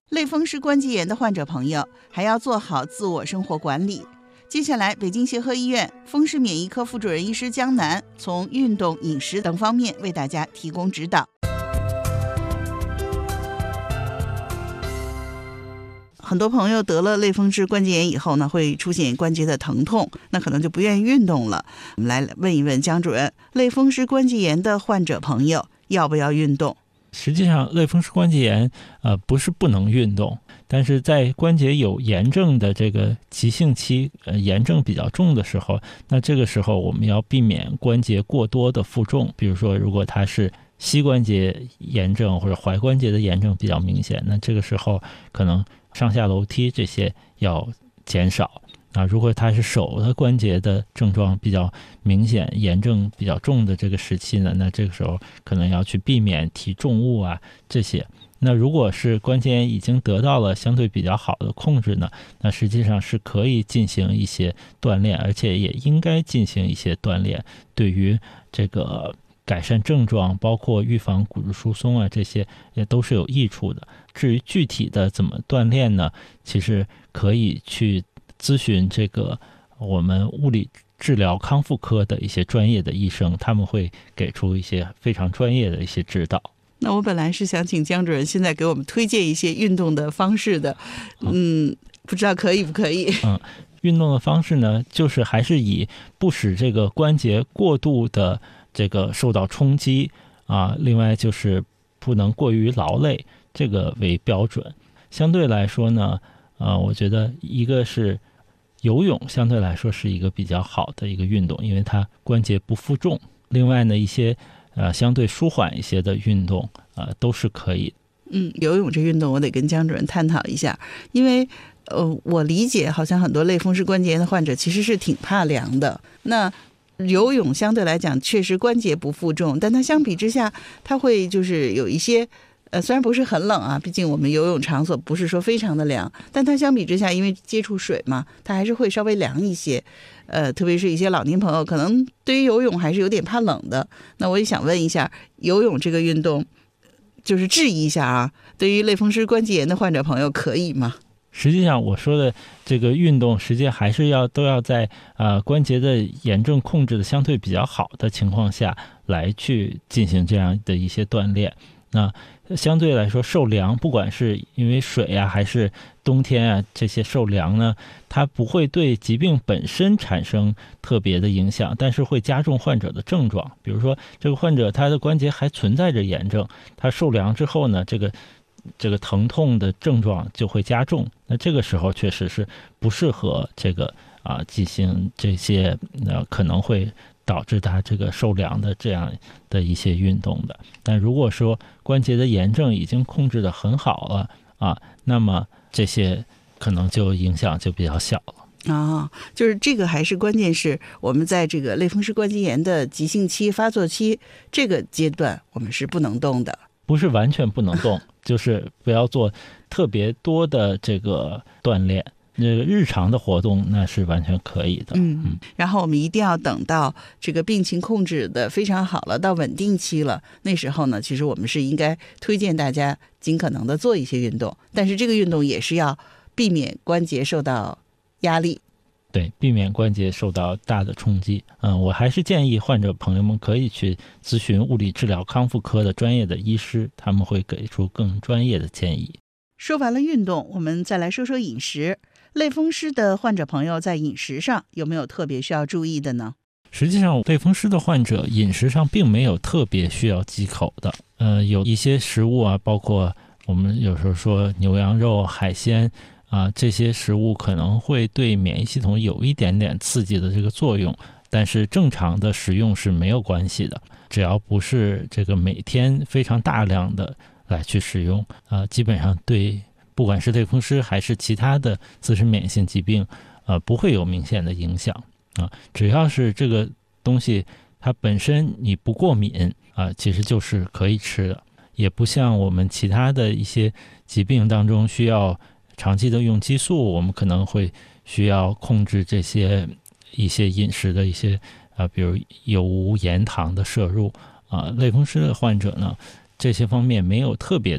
类风湿关节炎的患者朋友还要做好自我生活管理。接下来，北京协和医院风湿免疫科副主任医师江南从运动、饮食等方面为大家提供指导。很多朋友得了类风湿关节炎以后呢，会出现关节的疼痛，那可能就不愿意运动了。我们来问一问江主任，类风湿关节炎的患者朋友要不要运动？ 实际上，类风湿关节炎不是不能运动，但是在关节有炎症的这个急性期，炎症比较重的时候，那这个时候我们要避免关节过多的负重。比如说，如果它是膝关节炎症或者踝关节的炎症比较明显，那这个时候可能上下楼梯这些要减少。如果它是手的关节的症状比较明显，炎症比较重的这个时期呢，那这个时候可能要去避免提重物这些。那如果是关节炎已经得到了相对比较好的控制呢，那实际上是可以进行一些锻炼，而且也应该进行一些锻炼，对于这个改善症状，包括预防骨质疏松这些也都是有益处的。至于具体的怎么锻炼呢，其实可以去咨询这个我们物理治疗康复科的一些专业的医生，他们会给出一些非常专业的一些指导。 那我本来是想请江主任现在给我们推荐一些运动的方式的，不知道可以不可以？ 运动的方式呢，就是还是以不使这个关节过度的这个受到冲击另外就是不能过于劳累，这个为标准。相对来说呢，我觉得一个是游泳相对来说是一个比较好的一个运动，因为它关节不负重。另外呢，一些相对舒缓一些的运动都是可以。 游泳这运动我得跟江主任探讨一下，因为我理解好像很多类风湿关节炎的患者其实是挺怕凉的。那游泳相对来讲确实关节不负重，但它相比之下它会就是有一些虽然不是很冷毕竟我们游泳场所不是说非常的凉，但它相比之下因为接触水嘛，它还是会稍微凉一些。特别是一些老年朋友可能对于游泳还是有点怕冷的。那我也想问一下，游泳这个运动就是质疑一下对于类风湿关节炎的患者朋友可以吗？ 实际上我说的这个运动实际上还是都要在关节的炎症控制的相对比较好的情况下来去进行这样的一些锻炼。那相对来说受凉，不管是因为水还是冬天这些受凉呢，它不会对疾病本身产生特别的影响，但是会加重患者的症状。比如说这个患者他的关节还存在着炎症，他受凉之后呢，这个疼痛的症状就会加重。那这个时候确实是不适合这个进行这些可能会导致他这个受凉的这样的一些运动的。但如果说关节的炎症已经控制得很好了那么这些可能就影响就比较小了。 就是这个还是关键是我们在这个类风湿关节炎的急性期发作期这个阶段我们是不能动的。 不是完全不能动就是不要做特别多的这个锻炼，日常的活动那是完全可以的。 然后我们一定要等到这个病情控制的非常好了，到稳定期了，那时候呢，其实我们是应该推荐大家尽可能的做一些运动，但是这个运动也是要避免关节受到压力。 对，避免关节受到大的冲击。我还是建议患者朋友们可以去咨询物理治疗康复科的专业的医师，他们会给出更专业的建议。 说完了运动，我们再来说说饮食。类风湿的患者朋友在饮食上有没有特别需要注意的呢？ 实际上类风湿的患者饮食上并没有特别需要忌口的。有一些食物包括我们有时候说牛羊肉、海鲜这些食物可能会对免疫系统有一点点刺激的这个作用，但是正常的食用是没有关系的，只要不是这个每天非常大量的来去使用基本上对不管是类风湿还是其他的自身免疫性疾病不会有明显的影响只要是这个东西它本身你不过敏其实就是可以吃的，也不像我们其他的一些疾病当中需要长期的用激素，我们可能会需要控制这些一些饮食的一些比如有无盐糖的摄入类风湿的患者呢，这些方面没有特别